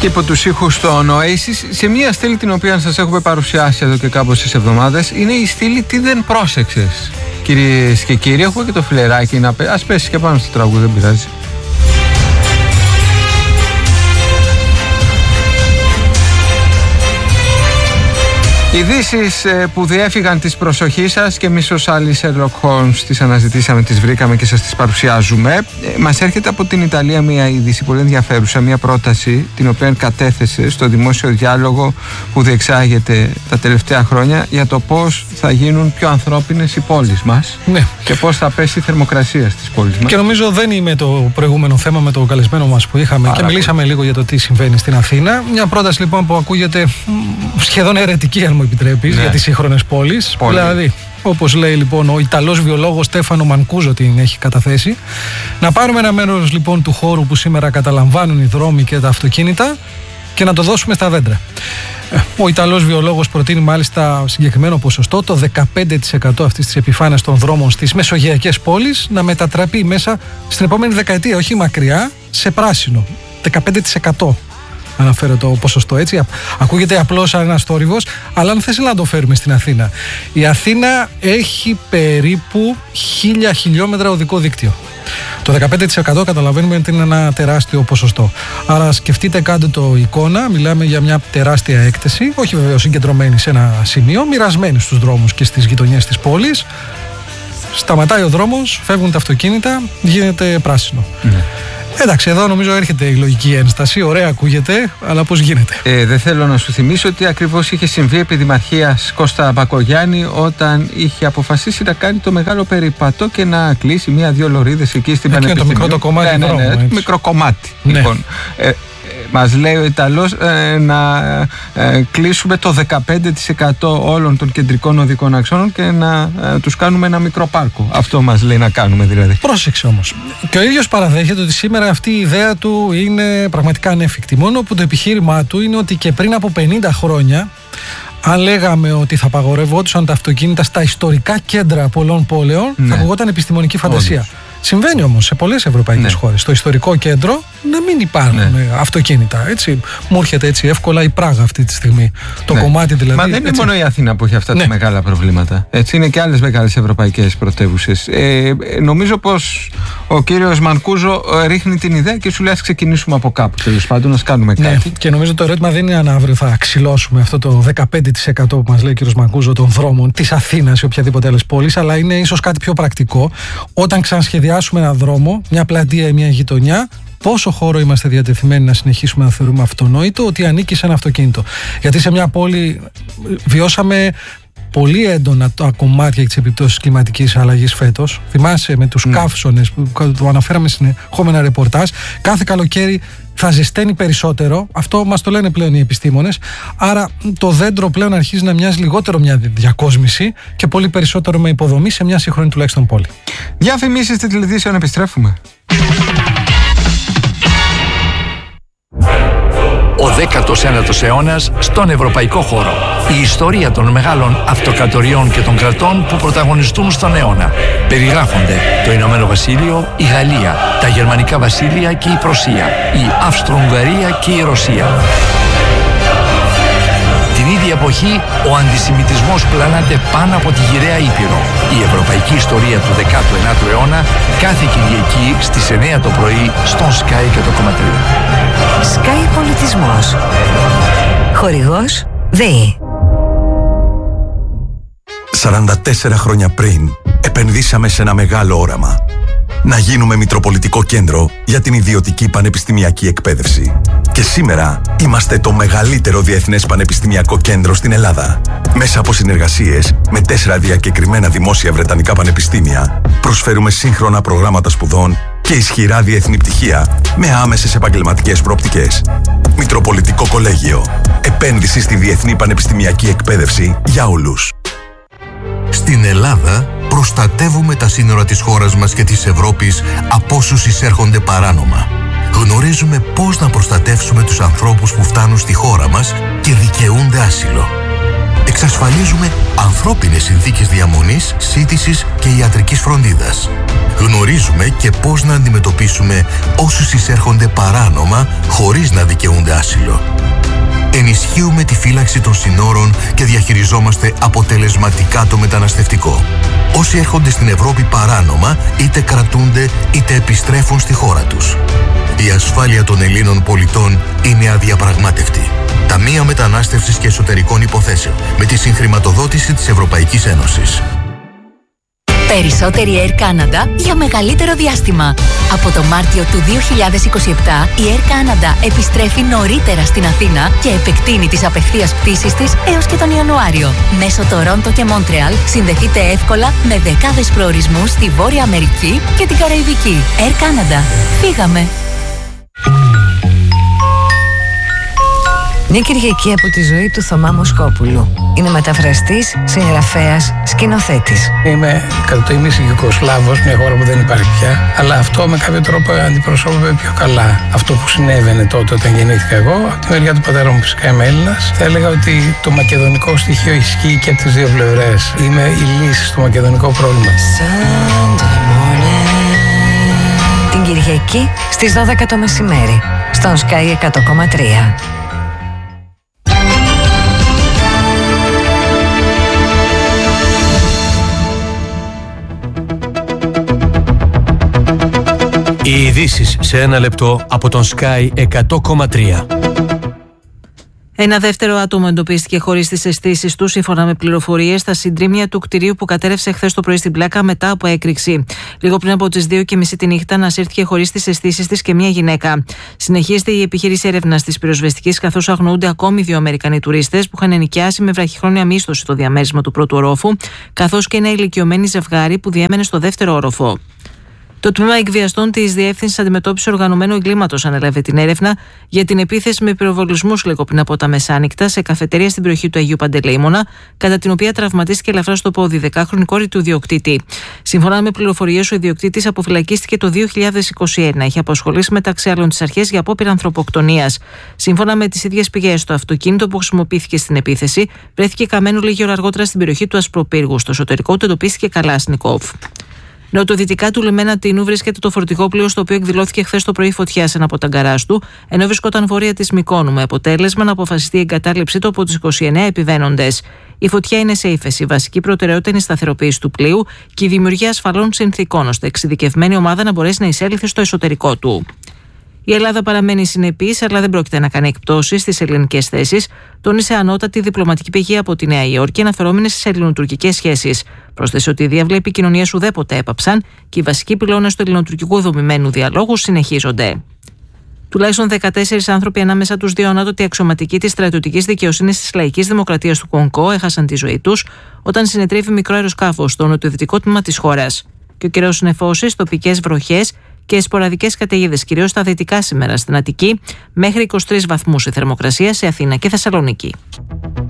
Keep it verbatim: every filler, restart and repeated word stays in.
Και υπό τους ήχους των Oasis, σε μια στήλη την οποία σας έχουμε παρουσιάσει εδώ και κάποιες εβδομάδες, είναι η στήλη «Τι δεν πρόσεξες». Κυρίες και κύριοι, έχουμε και το φιλεράκι να πέσει. Ας πέσει και πάνω στο τραγούδι, δεν πειράζει. Ειδήσεις που διέφυγαν της προσοχής σας και εμείς ως άλλοι Sherlock Holmes τις αναζητήσαμε, τις βρήκαμε και σας τις παρουσιάζουμε. Μας έρχεται από την Ιταλία μια είδηση πολύ ενδιαφέρουσα, μια πρόταση την οποία κατέθεσε στο δημόσιο διάλογο που διεξάγεται τα τελευταία χρόνια για το πώς θα γίνουν πιο ανθρώπινες οι πόλεις μας, ναι, και πώς θα πέσει η θερμοκρασία στις πόλεις μας. Και νομίζω δεν είμαι το προηγούμενο θέμα με το καλεσμένο μας που είχαμε. Άρα, και μιλήσαμε λίγο για το τι συμβαίνει στην Αθήνα. Μια πρόταση λοιπόν που ακούγεται σχεδόν αιρετική, αν μου επιτρέπεις, ναι, για τις σύγχρονες πόλεις. Πολύ. Δηλαδή, όπως λέει λοιπόν ο Ιταλός βιολόγος Στέφανο Μανκούζο την έχει καταθέσει, να πάρουμε ένα μέρος λοιπόν του χώρου που σήμερα καταλαμβάνουν οι δρόμοι και τα αυτοκίνητα και να το δώσουμε στα δέντρα. Ο Ιταλός βιολόγος προτείνει μάλιστα συγκεκριμένο ποσοστό, το δεκαπέντε τοις εκατό αυτής της επιφάνειας των δρόμων στις μεσογειακές πόλεις να μετατραπεί μέσα στην επόμενη δεκαετία, όχι μακριά, σε πράσινο. δεκαπέντε τοις εκατό. Αναφέρω το ποσοστό, έτσι. Ακούγεται απλώς σαν ένας θόρυβος, αλλά αν θες να το φέρουμε στην Αθήνα. Η Αθήνα έχει περίπου χίλια χιλιόμετρα οδικό δίκτυο. Το δεκαπέντε τοις εκατό καταλαβαίνουμε ότι είναι ένα τεράστιο ποσοστό. Άρα σκεφτείτε, κάντε το εικόνα, μιλάμε για μια τεράστια έκταση, όχι βεβαίως συγκεντρωμένη σε ένα σημείο, μοιρασμένη στους δρόμους και στις γειτονιές της πόλης. Σταματάει ο δρόμος, φεύγουν τα αυτοκίνητα, γίνεται πράσινο. Ναι. Εντάξει, εδώ νομίζω έρχεται η λογική ένσταση. Ωραία ακούγεται, αλλά πώς γίνεται. Ε, δεν θέλω να σου θυμίσω ότι ακριβώς είχε συμβεί επί Δημαρχίας Κώστα Μπακογιάννη όταν είχε αποφασίσει να κάνει το μεγάλο περιπατό και να κλείσει μία-δύο λωρίδες εκεί στην Πανεπιστημίου. Είναι το μικρό το κομμάτι. Ναι, ναι, ναι, ναι, μικρό κομμάτι. Ναι. Λοιπόν, ε, μας λέει ο Ιταλός ε, να ε, κλείσουμε το δεκαπέντε τοις εκατό όλων των κεντρικών οδικών αξώνων και να ε, τους κάνουμε ένα μικρό πάρκο. Αυτό μας λέει να κάνουμε δηλαδή. Πρόσεξε όμως. Και ο ίδιος παραδέχεται ότι σήμερα αυτή η ιδέα του είναι πραγματικά ανέφικτη. Μόνο που το επιχείρημά του είναι ότι και πριν από πενήντα χρόνια, αν λέγαμε ότι θα απαγορευόντουσαν τα αυτοκίνητα στα ιστορικά κέντρα πολλών πόλεων, ναι, θα ακουγόταν επιστημονική φαντασία. Όντως. Συμβαίνει όμως σε πολλές ευρωπαϊκές, ναι, χώρες. Στο ιστορικό κέντρο να μην υπάρχουν, ναι, αυτοκίνητα. Έτσι. Μου έρχεται έτσι εύκολα η Πράγα αυτή τη στιγμή. Το, ναι, κομμάτι δηλαδή. Μα δεν είναι έτσι. Μόνο η Αθήνα που έχει αυτά, ναι, τα μεγάλα προβλήματα. Έτσι είναι και άλλες μεγάλες ευρωπαϊκές πρωτεύουσες. Ε, νομίζω πως ο κύριος Μανκούζο ρίχνει την ιδέα και σου λέει ας ξεκινήσουμε από κάπου. Τέλος πάντων, να κάνουμε κάτι. Ναι, και νομίζω το ερώτημα δεν είναι αν αύριο θα ξυλώσουμε αυτό το δεκαπέντε τοις εκατό που μας λέει ο κύριος Μανκούζο των δρόμων της Αθήνας ή οποιαδήποτε άλλη πόλη, αλλά είναι ίσως κάτι πιο πρακτικό. Όταν ξανασχεδιάσουμε ένα δρόμο, μια πλατεία ή μια γειτονιά, πόσο χώρο είμαστε διατεθειμένοι να συνεχίσουμε να θεωρούμε αυτονόητο ότι ανήκει σε ένα αυτοκίνητο. Γιατί σε μια πόλη βιώσαμε πολύ έντονα τα κομμάτια και τις επιπτώσεις κλιματικής αλλαγής φέτος. Θυμάσαι με τους, ναι, καύσονες που το αναφέραμε συνεχόμενα ρεπορτάζ. Κάθε καλοκαίρι θα ζεσταίνει περισσότερο. Αυτό μας το λένε πλέον οι επιστήμονες. Άρα το δέντρο πλέον αρχίζει να μοιάζει λιγότερο μια διακόσμηση και πολύ περισσότερο με υποδομή σε μια σύγχρονη τουλάχιστον πόλη. Διαφημίσεις στην τηλεδιήσεων, επιστρέφουμε. Ο δέκατος ένατος αιώνας στον ευρωπαϊκό χώρο. Η ιστορία των μεγάλων αυτοκρατοριών και των κρατών που πρωταγωνιστούν στον αιώνα. Περιγράφονται το Ηνωμένο Βασίλειο, η Γαλλία, τα Γερμανικά Βασίλεια και η Πρωσία, η Αυστρο-Ουγγαρία και η Ρωσία. Την ίδια εποχή, ο αντισημιτισμός πλανάται πάνω από τη γυραιά Ήπειρο. Η ευρωπαϊκή ιστορία του δέκατου ένατου αιώνα κάθε Κυριακή στις εννιά το πρωί στον Sky και το κομματρί. Sky Πολιτισμός. Χορηγός ΔΕΗ. σαράντα τέσσερα χρόνια πριν επενδύσαμε σε ένα μεγάλο όραμα. Να γίνουμε μητροπολιτικό κέντρο για την ιδιωτική πανεπιστημιακή εκπαίδευση. Και σήμερα είμαστε το μεγαλύτερο διεθνές πανεπιστημιακό κέντρο στην Ελλάδα. Μέσα από συνεργασίες με τέσσερα διακεκριμένα δημόσια βρετανικά πανεπιστήμια, προσφέρουμε σύγχρονα προγράμματα σπουδών και ισχυρά διεθνή πτυχία με άμεσες επαγγελματικές προοπτικές. Μητροπολιτικό Κολέγιο. Επένδυση στη διεθνή πανεπιστημιακή εκπαίδευση για όλους. Στην Ελλάδα προστατεύουμε τα σύνορα της χώρας μας και της Ευρώπης από όσους εισέρχονται παράνομα. Γνωρίζουμε πώς να προστατεύσουμε τους ανθρώπους που φτάνουν στη χώρα μας και δικαιούνται άσυλο. εξασφαλίζουμε ανθρώπινες συνθήκες διαμονής, σύντησης και ιατρικής φροντίδας. Γνωρίζουμε και πώς να αντιμετωπίσουμε όσους εισέρχονται παράνομα χωρίς να δικαιούνται άσυλο. Ενισχύουμε τη φύλαξη των συνόρων και διαχειριζόμαστε αποτελεσματικά το μεταναστευτικό. Όσοι έρχονται στην Ευρώπη παράνομα, είτε κρατούνται είτε επιστρέφουν στη χώρα τους. Η ασφάλεια των Ελλήνων πολιτών είναι αδιαπραγμάτευτη. Ταμεία Μετανάστευσης και Εσωτερικών Υποθέσεων, με τη συγχρηματοδότηση της Ευρωπαϊκής Ένωσης. Περισσότερη Air Canada για μεγαλύτερο διάστημα. Από το Μάρτιο του δύο χιλιάδες είκοσι επτά, η Air Canada επιστρέφει νωρίτερα στην Αθήνα και επεκτείνει τις απευθείας πτήσεις της έως και τον Ιανουάριο. Μέσω Τορόντο και Μόντρεαλ συνδεθείτε εύκολα με δεκάδες προορισμούς στη Βόρεια Αμερική και την Καραϊβική. Air Canada. Φύγαμε! Μια Κυριακή από τη ζωή του Θωμά Μοσχόπουλου. Είναι μεταφραστής, συγγραφέας, σκηνοθέτης. Είμαι κατά το ίμιση Ιουγκοσλάβος, μια χώρα που δεν υπάρχει πια, αλλά αυτό με κάποιο τρόπο αντιπροσώπευε πιο καλά αυτό που συνέβαινε τότε όταν γεννήθηκα εγώ. Από τη μεριά του πατέρα μου φυσικά είμαι Έλληνας. Θα έλεγα ότι το μακεδονικό στοιχείο ισχύει και από τις δύο πλευρές. Είμαι η λύση στο μακεδονικό πρόβλημα. Την Κυριακή στις δώδεκα το μεσημέρι, στον Sky εκατό κόμμα τρία. Οι ειδήσεις σε ένα λεπτό από τον Sky εκατό κόμμα τρία. Ένα δεύτερο άτομο εντοπίστηκε χωρίς τις αισθήσεις του, σύμφωνα με πληροφορίες, στα συντρίμμια του κτηρίου που κατέρευσε χθες το πρωί στην Πλάκα μετά από έκρηξη. Λίγο πριν από τις δύο και μισή τη νύχτα, ανασύρθηκε χωρίς τις αισθήσεις της και μια γυναίκα. Συνεχίζεται η επιχείρηση έρευνας της πυροσβεστικής, καθώς αγνοούνται ακόμη δύο Αμερικανοί τουρίστες που είχαν ενοικιάσει με βραχυχρόνια μίσθωση το διαμέρισμα του πρώτου ορόφου, καθώς και ένα ηλικιωμένο ζευγάρι που διέμενε στο δεύτερο όροφο. Το τμήμα εκβιαστών της Διεύθυνσης Αντιμετώπισης Οργανωμένου Εγκλήματος ανέλαβε την έρευνα για την επίθεση με πυροβολισμούς λίγο πριν από τα μεσάνυχτα σε καφετέρια στην περιοχή του Αγίου Παντελεήμονα, κατά την οποία τραυματίστηκε ελαφρά στο πόδι δεκάχρονη κόρη του ιδιοκτήτη. Σύμφωνα με πληροφορίες, ο ιδιοκτήτης αποφυλακίστηκε το δύο χιλιάδες είκοσι ένα. Είχε απασχολήσει μεταξύ άλλων τις αρχές για απόπειρα ανθρωποκτονίας. Σύμφωνα με τις ίδιες πηγές, το αυτοκίνητο που χρησιμοποιήθηκε στην επίθεση βρέθηκε καμένο λίγη ώρα αργότερα στην περιοχή του Ασπροπύργου. Στο εσωτερικό του εντοπίστηκε Καλάσνικοφ. Νοτιοδυτικά του λιμένα Τίνου βρίσκεται το φορτηγό πλοίο, στο οποίο εκδηλώθηκε χθες το πρωί φωτιά σε ένα από τα γκαράζ του, ενώ βρισκόταν βόρεια της Μυκόνου, με αποτέλεσμα να αποφασιστεί η εγκατάλειψή του από τους είκοσι εννέα επιβαίνοντες. Η φωτιά είναι σε ύφεση. Η βασική προτεραιότητα είναι η σταθεροποίηση του πλοίου και η δημιουργία ασφαλών συνθήκων, ώστε εξειδικευμένη ομάδα να μπορέσει να εισέλθει στο εσωτερικό του. Η Ελλάδα παραμένει συνεπής, αλλά δεν πρόκειται να κάνει εκπτώσεις στις ελληνικές θέσεις, τόνισε ανώτατη διπλωματική πηγή από τη Νέα Υόρκη, αναφερόμενη στις ελληνοτουρκικές σχέσεις. Πρόσθεσε ότι οι διάβλοι επικοινωνίας ουδέποτε έπαψαν και οι βασικοί πυλώνες του ελληνοτουρκικού δομημένου διαλόγου συνεχίζονται. Τουλάχιστον δεκατέσσερις άνθρωποι, ανάμεσα τους δύο ανώτατοι αξιωματικοί της στρατιωτικής δικαιοσύνης της Λαϊκής Δημοκρατίας του Κονγκό, έχασαν τη ζωή τους όταν συνετρίβει μικρό αεροσκάφος στο νοτιοδυτικό τμήμα της χώρας. Και ο καιρός συνεφώσεις, τοπικές βροχές και σποραδικές καταιγίδες, κυρίως στα δυτικά σήμερα στην Αττική, μέχρι είκοσι τρεις βαθμούς η θερμοκρασία σε Αθήνα και Θεσσαλονίκη.